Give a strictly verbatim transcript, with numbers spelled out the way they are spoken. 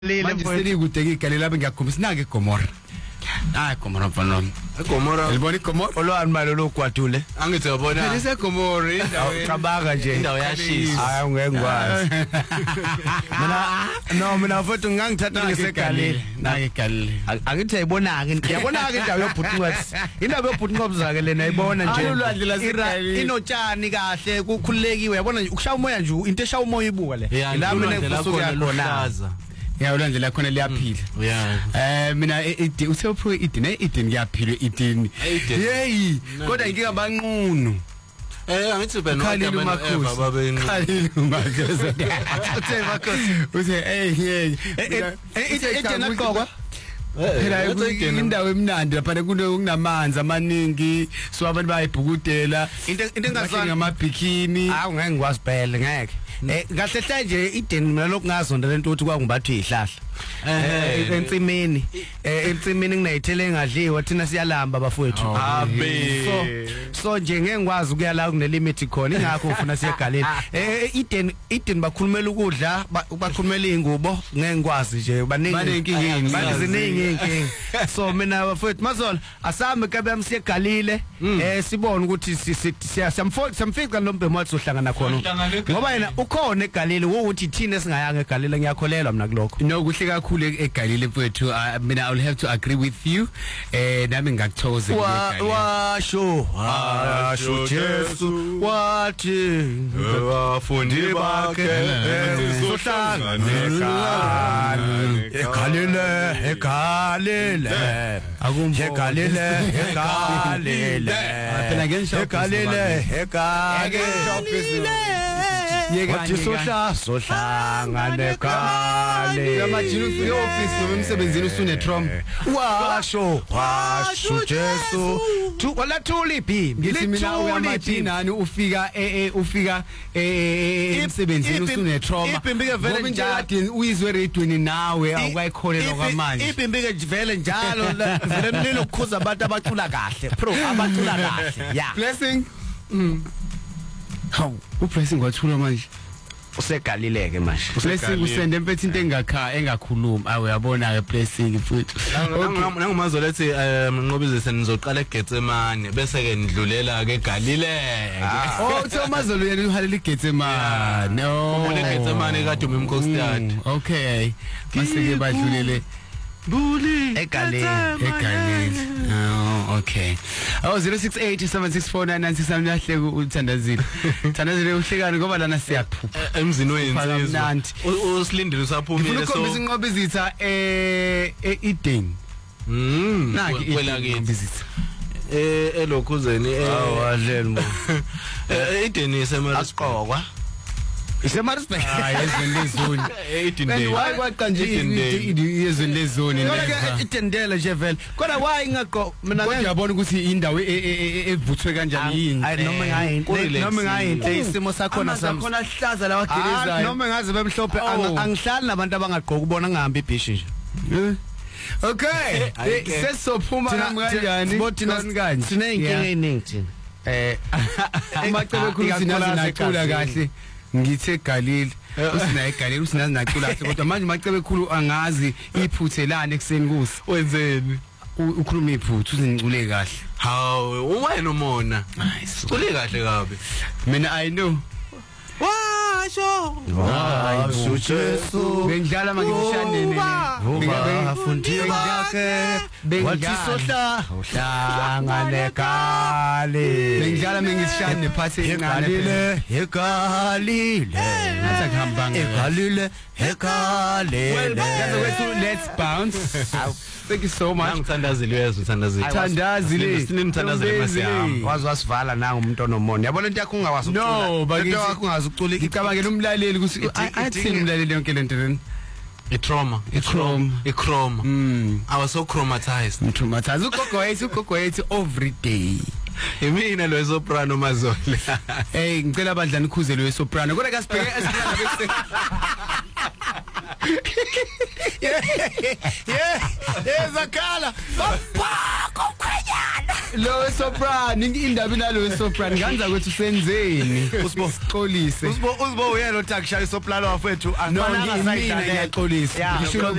manje selikude ke igalela ngiyakhombisa nake igomora hayi igomora mfana igomora elibona igomora olwani malo lokwadule angithi yabona bese igomora indawo cabanga nje indawo yashisa hayi ungengikwazi mina no mina futhi ngangithatha ngesegalile nake igalile angithi ayibona ke yabona ke indawo yobhutunqothi indawo yobhutunqothi ke lena ayibona nje alulwandle lasegalile inotshani kahle kukhululekiwe yabona ushaya umoya nje into eshaya umoya ibuka le la mina kusuka khona ya ulandlela khona liyaphila yeah eh mina idi usepho idi ne idi ngiyaphila idini hey kodwa inkinga banqunu eh angithi bena kodwa eva babe Khalil Makhosi uthe Makhosi uthe hey hey ide naqokwa phela indawo emnandi lapha kunamanzi amaningi so abantu bayibhukudela into into engazwana ngamabikini awu ngeke ngikwazi phela ngeke eh kahle hle nje ideni mina lokungazonda lento uthi kwakungathi ihlahla eh entsimini eh entsimini nginayithele engadliwa thina siyalamba bafowethu abe so so nje ngeke ngikwazi ukuya la kune limit khona ingakho ufuna siyegaleni eh ideni ideni bakhulumela ukudla bakhulumela ingubo ngeke ngikwazi nje baningi baningi baningi inkingi so mina bafowethu mazola asame kabe yamsiyegalile eh sibone ukuthi siyamfica lo mbhemo wathi sohlangana khona ngoba yena ukhona egalile ukuthi thina singayanga egalile ngiyakholelwa mina kulokho no kuhle kakhulu egalile mfowethu mina I will have to agree with you eh nami ngakuthoze egalile washo washo Jesu wathi abafundi bakhe sohlangana egalile egalile egalile egalile phela ngensho egalile egalile yeka sohla sohlangane kale yamajini ufike office noma emsebenzini usune trom washo washo Jesu tu wala thuli bi ngithi mina uyamajini nani ufika eh ufika eh emsebenzini usune trom ipimbike vele njalo uyizwe radweni nawe awukayikholelwa kwamanje ipimbike vele njalo vele mlilo ukukhuza abantu abacula kahle pro abacula kahle yeah blessing mm hawu ublessing wathula manje usegalileke manje blessing usende mfethu into engakha engakhuluma awu yabona ke blessing mfethu nangumazo lethi nqobizise nizoqala eGetsemane bese ke nidlulela ke eGalileke oh uThomazolo yena uhalela eGetsemane no ubone eGetsemane kade umkhostadi okay masike badlulele Buli egaleni egaleni oh okay oh zero six eight seven six four nine nine six seven nahle uthandazile thandazile uhlekani ngoba lana siyaphupha emzini wensizwa usilindile usaphumile so ukhombisa inqobo izitha eh eIden mm naki kwelakithi eh elokhuzeni eh awadleni mo eIden iseMaritzburg iseMaritzburg hayi ezweni eighteen why kwaqanje izweni lezoni kodwa itendele nje vele kodwa why ingaqo mina ngiyabona ukuthi indawo evuthwe kanjani yini hayi noma ngayinhle noma ngayinhle isimo sakhona sami khona sihlaza la wagelezayo noma ngaze bemhlophe angihlali nabantu abangaqoka ubona ngihamba ibhishi nje okay sesophuma kanjani bothina sine inkinga eningi thina eh umacebe khulu sinazi nacula kahle ngithe egalile usina egalile usinazi nacula kahle kodwa manje umacebe ekhulu angazi iphuthelane ekseni kusi wenzeni ukhuluma iphuthu uzincule kahle hawu wena umona cule kahle kabi mina I know washo washo Jesu bengidlala mangishane abafundi bakhe wathi sohla uhlangane kale bengidlala mangishane phathi egalile egalile ngathi akuhamba egalile egalile let's bounce thank you so much ngithandazile uyezwa uthandazile thandazile sinimthandazile masiyami wazi wasivala nanga umuntu onomonde yabona into yakho ungawazi ukucula no bakithi ungazi ukucula ngicabangela umlaleli ukuthi athini umlaleli yonke lento leni itrauma itrauma itrauma mm I was so traumatized traumatized ugogo wethu ugogo wethu every day imina lo soprano mazole hey ngicela abadlali ikhuze lo soprano kodwa kasibheke esihlala bese yeah yeah ezakhala bapako khwenyana lo isoprano indaba inalo isoprano nganza ukuthi usenzeni usixolise Usibo usibo uyena othi akushaya isoprano wafethu no ngiyaqolisa ngisho